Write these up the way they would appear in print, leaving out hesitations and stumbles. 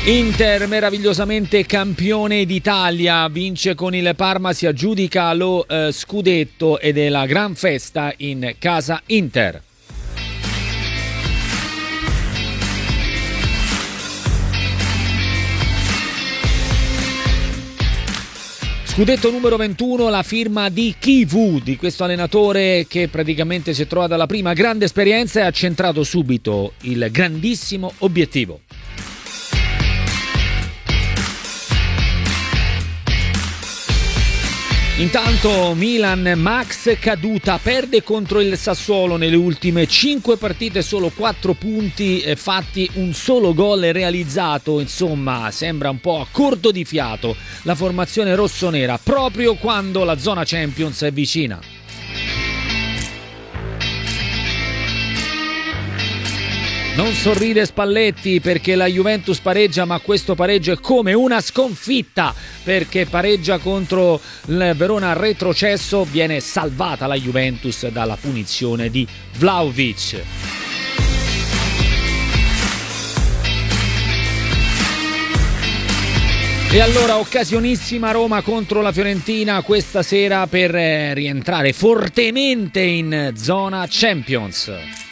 Inter meravigliosamente campione d'Italia, vince con il Parma, si aggiudica lo scudetto ed è la gran festa in casa Inter. Scudetto numero 21, la firma di Chivu, di questo allenatore che praticamente si è trovato alla prima grande esperienza e ha centrato subito il grandissimo obiettivo. Intanto Milan, Max caduta, perde contro il Sassuolo nelle ultime 5 partite, solo 4 punti fatti, un solo gol realizzato, insomma sembra un po' a corto di fiato la formazione rossonera proprio quando la zona Champions è vicina. Non sorride Spalletti perché la Juventus pareggia, ma questo pareggio è come una sconfitta perché pareggia contro il Verona retrocesso, viene salvata la Juventus dalla punizione di Vlahovic. E allora occasionissima Roma contro la Fiorentina questa sera per rientrare fortemente in zona Champions.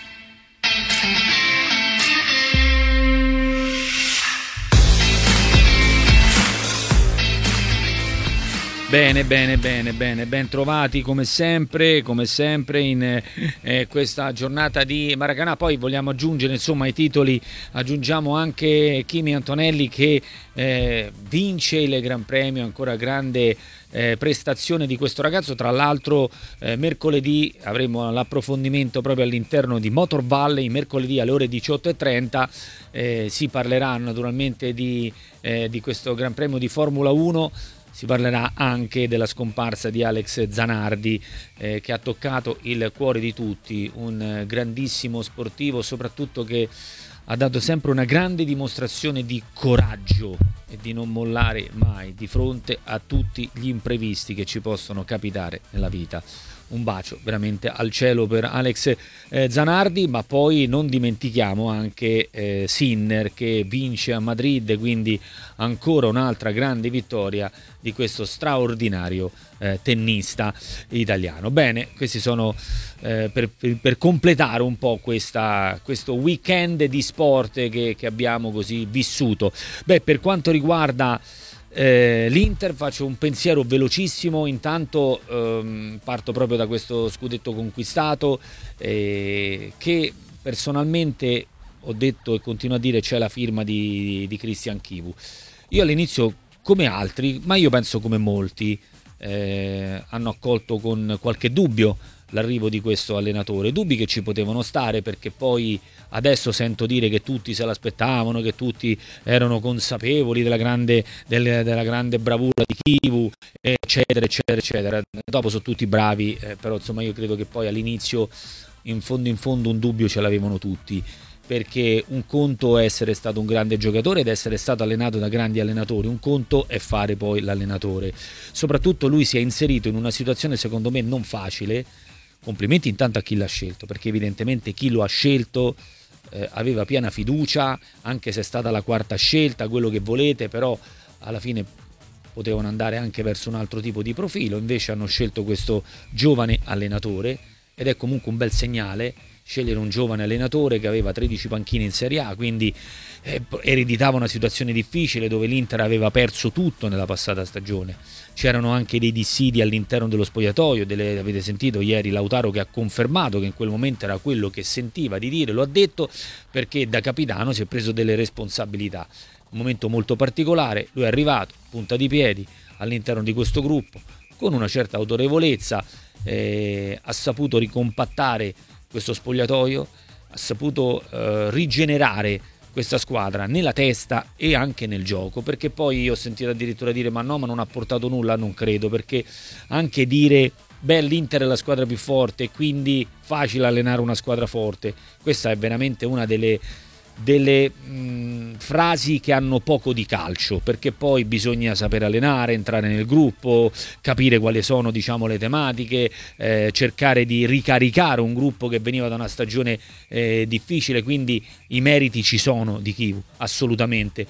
Bene, ben trovati come sempre in questa giornata di Maracanã. Poi vogliamo aggiungere, insomma, ai titoli aggiungiamo anche Kimi Antonelli che vince il Gran Premio, ancora grande prestazione di questo ragazzo. Tra l'altro mercoledì avremo l'approfondimento proprio all'interno di Motor Valley, mercoledì alle ore 18:30 si parlerà naturalmente di questo Gran Premio di Formula 1. Si parlerà anche della scomparsa di Alex Zanardi che ha toccato il cuore di tutti, un grandissimo sportivo, soprattutto che ha dato sempre una grande dimostrazione di coraggio e di non mollare mai di fronte a tutti gli imprevisti che ci possono capitare nella vita. Un bacio veramente al cielo per Alex Zanardi, ma poi non dimentichiamo anche Sinner che vince a Madrid, quindi ancora un'altra grande vittoria di questo straordinario tennista italiano. Bene, questi sono per completare un po' questo weekend di sport che abbiamo così vissuto. Per quanto riguarda l'Inter faccio un pensiero velocissimo, intanto parto proprio da questo scudetto conquistato che personalmente ho detto e continuo a dire c'è la firma di Christian Chivu. Io all'inizio come altri, ma io penso come molti hanno accolto con qualche dubbio l'arrivo di questo allenatore, dubbi che ci potevano stare perché poi adesso sento dire che tutti se l'aspettavano, che tutti erano consapevoli della grande bravura di Chivu, eccetera. Dopo sono tutti bravi, però insomma io credo che poi all'inizio in fondo un dubbio ce l'avevano tutti, perché un conto è essere stato un grande giocatore ed essere stato allenato da grandi allenatori, un conto è fare poi l'allenatore. Soprattutto lui si è inserito in una situazione secondo me non facile. Complimenti intanto a chi l'ha scelto, perché evidentemente chi lo ha scelto aveva piena fiducia, anche se è stata la quarta scelta, quello che volete, però alla fine potevano andare anche verso un altro tipo di profilo, invece hanno scelto questo giovane allenatore ed è comunque un bel segnale scegliere un giovane allenatore che aveva 13 panchine in Serie A, quindi ereditava una situazione difficile dove l'Inter aveva perso tutto nella passata stagione. C'erano anche dei dissidi all'interno dello spogliatoio, avete sentito ieri Lautaro che ha confermato che in quel momento era quello che sentiva di dire, lo ha detto perché da capitano si è preso delle responsabilità. Un momento molto particolare, lui è arrivato, punta di piedi all'interno di questo gruppo, con una certa autorevolezza, ha saputo ricompattare questo spogliatoio, ha saputo rigenerare questa squadra nella testa e anche nel gioco, perché poi io ho sentito addirittura dire ma non ha portato nulla, non credo, perché anche dire l'Inter è la squadra più forte quindi facile allenare una squadra forte, questa è veramente una delle frasi che hanno poco di calcio, perché poi bisogna saper allenare, entrare nel gruppo, capire quali sono le tematiche, cercare di ricaricare un gruppo che veniva da una stagione difficile, quindi i meriti ci sono di Chivu, assolutamente,